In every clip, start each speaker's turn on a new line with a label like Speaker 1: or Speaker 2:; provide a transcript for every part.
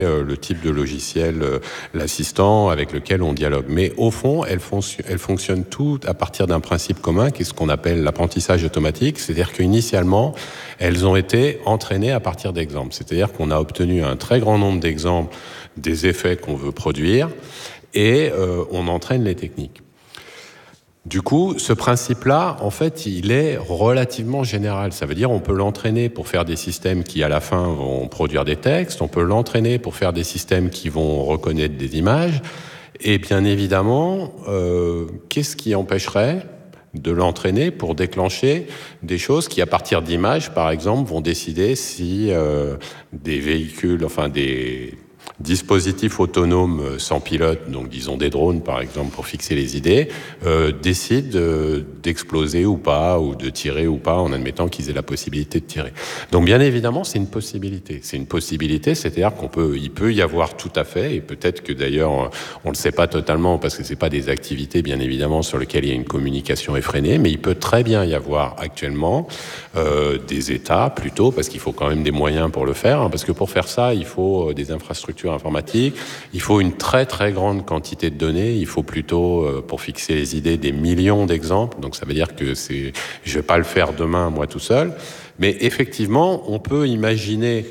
Speaker 1: le type de logiciel, l'assistant avec lequel on dialogue. Mais au fond, elles fonctionnent toutes à partir d'un principe commun, qui est ce qu'on appelle l'apprentissage automatique. C'est-à-dire qu'initialement, elles ont été entraînées à partir d'exemples. C'est-à-dire qu'on a obtenu un très grand nombre d'exemples des effets qu'on veut produire et on entraîne les techniques. Du coup, ce principe-là, en fait, il est relativement général. Ça veut dire on peut l'entraîner pour faire des systèmes qui, à la fin, vont produire des textes. On peut l'entraîner pour faire des systèmes qui vont reconnaître des images. Et bien évidemment, qu'est-ce qui empêcherait de l'entraîner pour déclencher des choses qui, à partir d'images, par exemple, vont décider si des véhicules, enfin des dispositifs autonomes sans pilote, donc disons des drones par exemple pour fixer les idées, décident d'exploser ou pas, ou de tirer ou pas, en admettant qu'ils aient la possibilité de tirer. Donc bien évidemment, c'est une possibilité. C'est une possibilité, c'est-à-dire il peut y avoir tout à fait, et peut-être que d'ailleurs on le sait pas totalement parce que c'est pas des activités bien évidemment sur lesquelles il y a une communication effrénée, mais il peut très bien y avoir actuellement des États plutôt, parce qu'il faut quand même des moyens pour le faire, hein, parce que pour faire ça, il faut des infrastructures informatiques, il faut une très très grande quantité de données, il faut plutôt, pour fixer les idées, des millions d'exemples, donc ça veut dire que je vais pas le faire demain moi tout seul, mais effectivement, on peut imaginer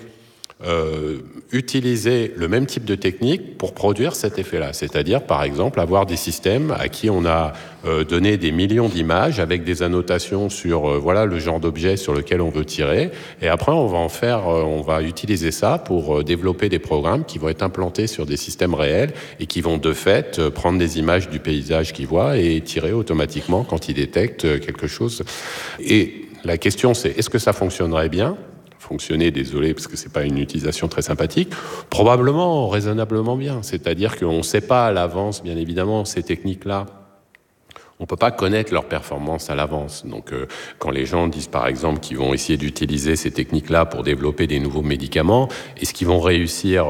Speaker 1: utiliser le même type de technique pour produire cet effet-là. C'est-à-dire, par exemple, avoir des systèmes à qui on a donné des millions d'images avec des annotations sur voilà le genre d'objet sur lequel on veut tirer. Et après, on va utiliser ça pour développer des programmes qui vont être implantés sur des systèmes réels et qui vont de fait prendre des images du paysage qu'ils voient et tirer automatiquement quand ils détectent quelque chose. Et la question, c'est est-ce que ça fonctionnerait bien ? Fonctionner, désolé, parce que c'est pas une utilisation très sympathique, probablement raisonnablement bien. C'est-à-dire qu'on ne sait pas à l'avance, bien évidemment, ces techniques-là. On peut pas connaître leur performance à l'avance. Donc, quand les gens disent, par exemple, qu'ils vont essayer d'utiliser ces techniques-là pour développer des nouveaux médicaments, est-ce qu'ils vont réussir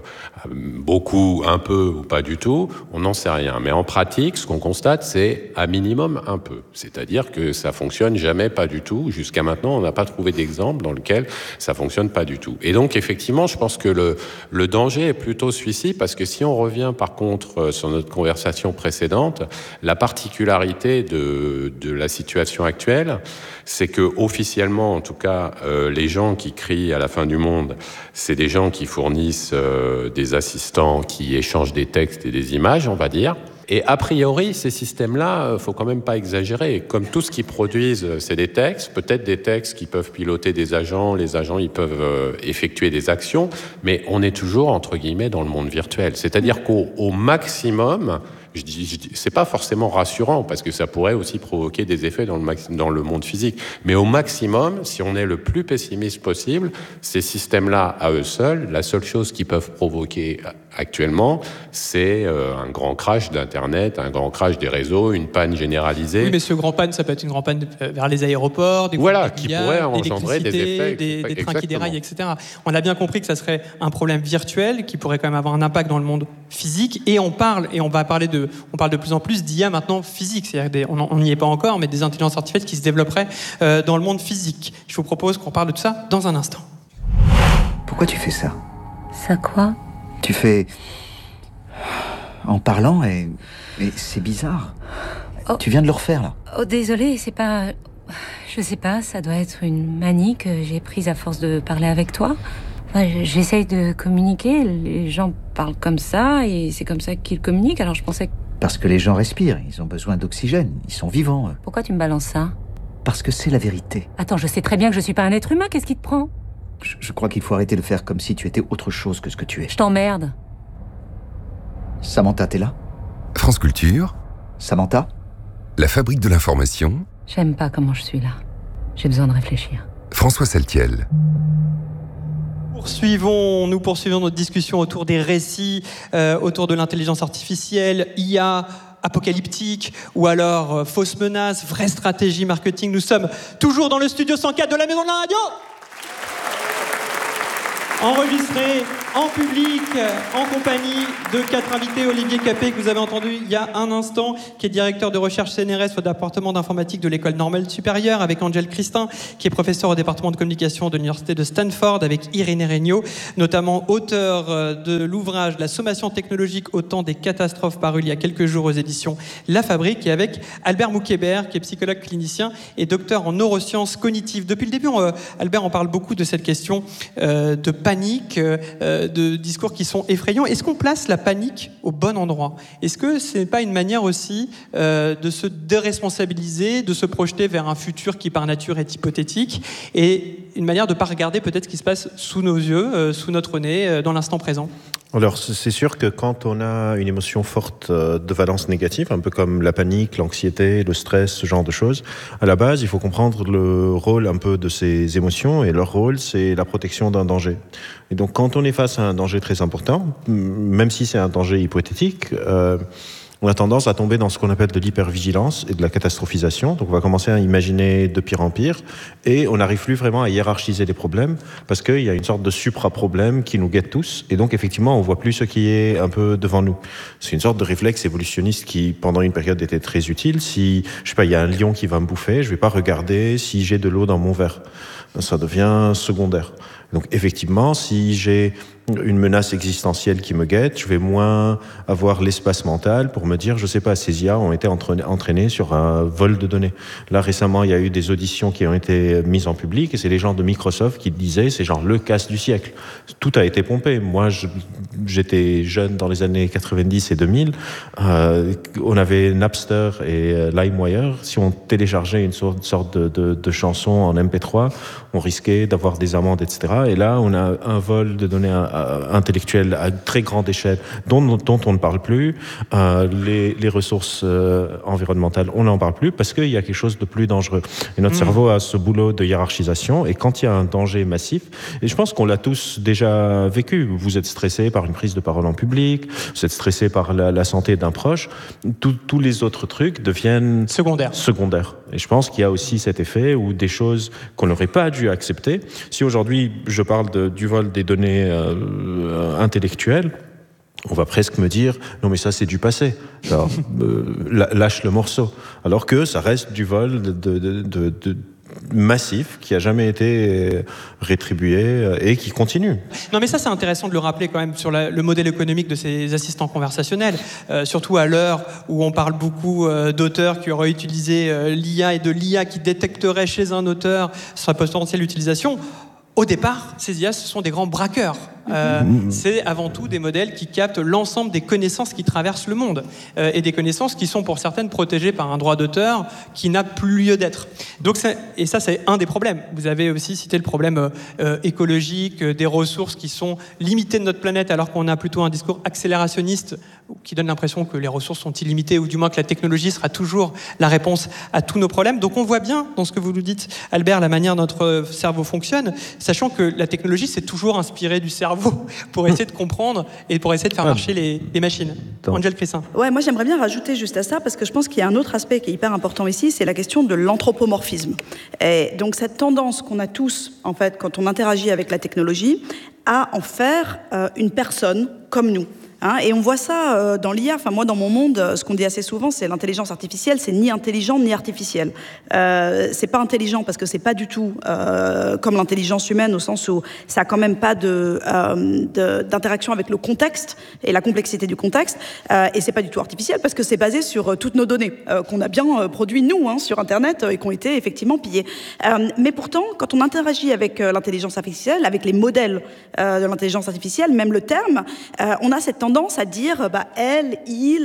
Speaker 1: beaucoup, un peu ou pas du tout? On n'en sait rien. Mais en pratique, ce qu'on constate, c'est à minimum un peu. C'est-à-dire que ça fonctionne jamais pas du tout. Jusqu'à maintenant, on n'a pas trouvé d'exemple dans lequel ça fonctionne pas du tout. Et donc, effectivement, je pense que le danger est plutôt celui-ci, parce que si on revient, par contre, sur notre conversation précédente, la particularité de la situation actuelle, c'est que officiellement, en tout cas, les gens qui crient à la fin du monde, c'est des gens qui fournissent des assistants qui échangent des textes et des images, on va dire. Et a priori, ces systèmes-là, faut quand même pas exagérer. Comme tout ce qu'ils produisent, c'est des textes, peut-être des textes qui peuvent piloter des agents, les agents, ils peuvent effectuer des actions, mais on est toujours, entre guillemets, dans le monde virtuel. C'est-à-dire qu'au maximum, je dis, c'est pas forcément rassurant parce que ça pourrait aussi provoquer des effets dans le monde physique. Mais au maximum, si on est le plus pessimiste possible, ces systèmes-là, à eux seuls, la seule chose qu'ils peuvent provoquer actuellement, c'est un grand crash d'Internet, un grand crash des réseaux, une panne généralisée.
Speaker 2: Oui, mais ce grand panne, ça peut être une grande panne vers les aéroports, des
Speaker 1: voilà, qui pourrait engendrer des effets,
Speaker 2: des trains qui déraillent, etc. On a bien compris que ça serait un problème virtuel qui pourrait quand même avoir un impact dans le monde physique. Et on parle de plus en plus d'IA maintenant physique, c'est-à-dire on n'y est pas encore, mais des intelligences artificielles qui se développeraient dans le monde physique. Je vous propose qu'on parle de tout ça dans un instant.
Speaker 3: Pourquoi tu fais ça ?
Speaker 4: Ça quoi ?
Speaker 3: Tu fais... en parlant et c'est bizarre. Oh. Tu viens de le refaire, là.
Speaker 4: Oh, désolé, c'est pas... Je sais pas, ça doit être une manie que j'ai prise à force de parler avec toi. Enfin, j'essaye de communiquer, les gens parlent comme ça, et c'est comme ça qu'ils communiquent, alors je pensais que...
Speaker 3: Parce que les gens respirent, ils ont besoin d'oxygène, ils sont vivants.
Speaker 4: Pourquoi tu me balances ça ?
Speaker 3: Parce que c'est la vérité.
Speaker 4: Attends, je sais très bien que je suis pas un être humain, qu'est-ce qui te prend ?
Speaker 3: Je crois qu'il faut arrêter de faire comme si tu étais autre chose que ce que tu es.
Speaker 4: Je t'emmerde.
Speaker 3: Samantha, t'es là ?
Speaker 5: France Culture.
Speaker 3: Samantha ?
Speaker 5: La Fabrique de l'information.
Speaker 4: J'aime pas comment je suis là. J'ai besoin de réfléchir.
Speaker 5: François Saltiel.
Speaker 2: Nous poursuivons notre discussion autour des récits, autour de l'intelligence artificielle, IA, apocalyptique, ou alors fausse menace, vraie stratégie marketing. Nous sommes toujours dans le studio 104 de la Maison de la Radio. Enregistré En public, en compagnie de 4 invités, Olivier Capet, que vous avez entendu il y a un instant, qui est directeur de recherche CNRS au département d'informatique de l'École normale supérieure, avec Angèle Christin, qui est professeur au département de communication de l'Université de Stanford, avec Irénée Regnault, notamment auteur de l'ouvrage La sommation technologique au temps des catastrophes, paru il y a quelques jours aux éditions La Fabrique, et avec Albert Moukébert, qui est psychologue clinicien et docteur en neurosciences cognitives. Depuis le début, Albert en parle beaucoup de cette question de panique, de discours qui sont effrayants. Est-ce qu'on place la panique au bon endroit ? Est-ce que ce n'est pas une manière aussi de se déresponsabiliser, de se projeter vers un futur qui par nature est hypothétique, et une manière de ne pas regarder peut-être ce qui se passe sous nos yeux, sous notre nez, dans l'instant présent ?
Speaker 6: Alors, c'est sûr que quand on a une émotion forte de valence négative, un peu comme la panique, l'anxiété, le stress, ce genre de choses, à la base, il faut comprendre le rôle un peu de ces émotions, et leur rôle, c'est la protection d'un danger. Et donc, quand on est face à un danger très important, même si c'est un danger hypothétique, on a tendance à tomber dans ce qu'on appelle de l'hypervigilance et de la catastrophisation. Donc on va commencer à imaginer de pire en pire, et on n'arrive plus vraiment à hiérarchiser les problèmes, parce qu'il y a une sorte de supra-problème qui nous guette tous, et donc effectivement on voit plus ce qui est un peu devant nous. C'est une sorte de réflexe évolutionniste qui pendant une période était très utile. Si, je sais pas, il y a un lion qui va me bouffer, je vais pas regarder si j'ai de l'eau dans mon verre. Ça devient secondaire. Donc effectivement, si j'ai une menace existentielle qui me guette, je vais moins avoir l'espace mental pour me dire, je sais pas, ces IA ont été entraînés sur un vol de données. Là, récemment, il y a eu des auditions qui ont été mises en public, et c'est les gens de Microsoft qui disaient, c'est genre le casse du siècle. Tout a été pompé. Moi, j'étais jeune dans les années 90 et 2000. On avait Napster et LimeWire. Si on téléchargeait une sorte de chanson en MP3, on risquait d'avoir des amendes, etc. Et là, on a un vol de données intellectuelles à très grande échelle dont on ne parle plus. Les ressources environnementales, on n'en parle plus parce qu'il y a quelque chose de plus dangereux. Et notre cerveau a ce boulot de hiérarchisation, et quand il y a un danger massif, et je pense qu'on l'a tous déjà vécu, vous êtes stressé par une prise de parole en public, vous êtes stressé par la santé d'un proche, tous les autres trucs deviennent secondaires. Et je pense qu'il y a aussi cet effet où des choses qu'on n'aurait pas dû accepter. Si aujourd'hui je parle du vol des données intellectuelles, on va presque me dire non mais ça c'est du passé. Alors, lâche le morceau. Alors que ça reste du vol de massif qui a jamais été rétribué et qui continue.
Speaker 2: Non mais ça c'est intéressant de le rappeler quand même sur le modèle économique de ces assistants conversationnels, surtout à l'heure où on parle beaucoup d'auteurs qui auraient utilisé l'IA et de l'IA qui détecterait chez un auteur sa potentielle utilisation. Au départ, ces IA, ce sont des grands braqueurs. C'est avant tout des modèles qui captent l'ensemble des connaissances qui traversent le monde, et des connaissances qui sont pour certaines protégées par un droit d'auteur qui n'a plus lieu d'être. Donc et ça, c'est un des problèmes. Vous avez aussi cité le problème écologique, des ressources qui sont limitées de notre planète, alors qu'on a plutôt un discours accélérationniste qui donne l'impression que les ressources sont illimitées, ou du moins que la technologie sera toujours la réponse à tous nos problèmes. Donc on voit bien dans ce que vous nous dites, Albert, la manière dont notre cerveau fonctionne, sachant que la technologie s'est toujours inspirée du cerveau pour essayer de comprendre et pour essayer de faire marcher les machines. Angèle Christin.
Speaker 7: Ouais, moi j'aimerais bien rajouter juste à ça, parce que je pense qu'il y a un autre aspect qui est hyper important ici, c'est la question de l'anthropomorphisme. Et donc cette tendance qu'on a tous, en fait, quand on interagit avec la technologie, à en faire une personne comme nous. Et on voit ça dans l'IA. Enfin, moi, dans mon monde, ce qu'on dit assez souvent, c'est l'intelligence artificielle, c'est ni intelligent ni artificiel. C'est pas intelligent parce que c'est pas du tout comme l'intelligence humaine, au sens où ça a quand même pas d'interaction avec le contexte et la complexité du contexte. Et c'est pas du tout artificiel parce que c'est basé sur toutes nos données qu'on a bien produites nous sur Internet et qui ont été effectivement pillées. Mais pourtant, quand on interagit avec l'intelligence artificielle, avec les modèles de l'intelligence artificielle, même le terme, on a cette tendance à dire elles,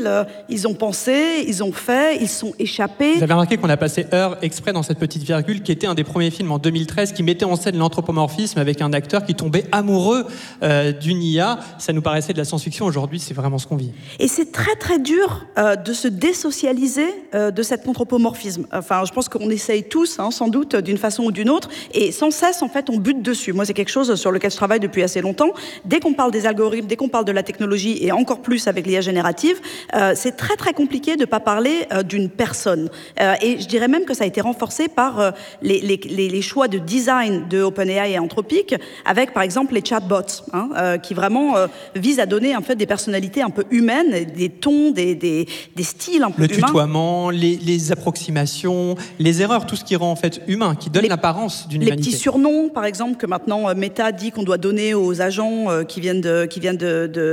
Speaker 7: ils ont pensé, ils ont fait, ils sont échappés.
Speaker 2: Vous avez remarqué qu'on a passé heure exprès dans cette petite virgule qui était un des premiers films en 2013 qui mettait en scène l'anthropomorphisme avec un acteur qui tombait amoureux d'une IA. Ça nous paraissait de la science-fiction. Aujourd'hui, c'est vraiment ce qu'on vit.
Speaker 7: Et c'est très très dur de se désocialiser de cet anthropomorphisme. Enfin, je pense qu'on essaye tous, sans doute, d'une façon ou d'une autre, et sans cesse, en fait, on bute dessus. Moi, c'est quelque chose sur lequel je travaille depuis assez longtemps. Dès qu'on parle des algorithmes, dès qu'on parle de la technologie, aujourd'hui, et encore plus avec l'IA générative, c'est très très compliqué de ne pas parler d'une personne. Et je dirais même que ça a été renforcé par les choix de design de OpenAI et Anthropic, avec par exemple les chatbots, qui vraiment visent à donner en fait des personnalités un peu humaines, des tons, des styles un peu humains.
Speaker 2: Le tutoiement, les approximations, les erreurs, tout ce qui rend en fait humain, qui donne l'apparence d'une humanité.
Speaker 7: Les petits surnoms, par exemple, que maintenant Meta dit qu'on doit donner aux agents qui viennent de